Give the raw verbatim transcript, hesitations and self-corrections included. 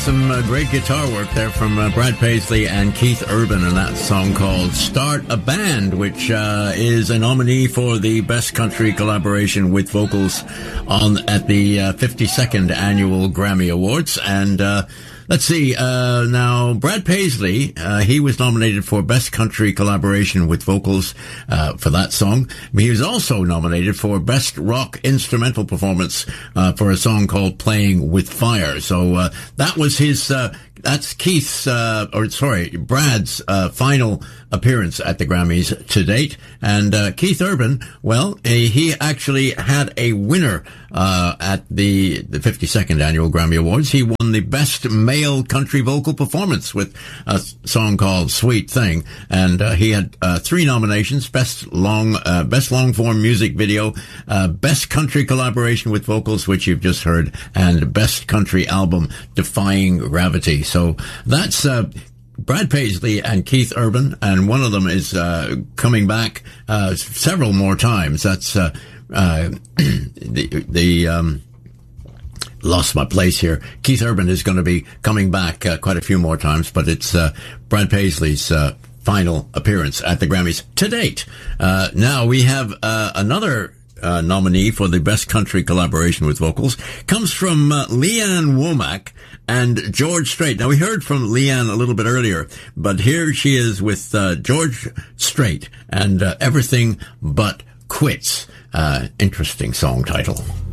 some uh, great guitar work there from uh, Brad Paisley and Keith Urban, and that song called Start a Band, which uh, is a nominee for the Best Country Collaboration with Vocals on at the uh, fifty-second Annual Grammy Awards. And uh, let's see, uh, now Brad Paisley, uh, he was nominated for Best Country Collaboration with Vocals uh, for that song. He was also nominated for Best Rock Instrumental Performance uh, for a song called Playing with Fire. So uh, that was his, uh, that's Keith's, uh, or sorry, Brad's uh, final appearance at the Grammys to date. And uh, Keith Urban, well, uh, he actually had a winner uh, at the, the fifty-second Annual Grammy Awards. He won the Best Male Country Vocal Performance with a song called Sweet Thing. And uh, he had uh, three nominations: Best Long, uh, Best Long Form Music Video, uh, Best Country Collaboration with Vocals, which you've just heard, and Best Country Album, Defying Gravity. So that's uh, Brad Paisley and Keith Urban, and one of them is uh, coming back uh, several more times. That's uh, uh, the the um, lost my place here. Keith Urban is going to be coming back uh, quite a few more times, but it's uh, Brad Paisley's uh, final appearance at the Grammys to date. Uh, now we have uh, another Uh, nominee for the Best Country Collaboration with Vocals. Comes from uh, Leanne Womack and George Strait. Now, we heard from Leanne a little bit earlier, but here she is with uh, George Strait and uh, Everything But Quits. Uh, interesting song title.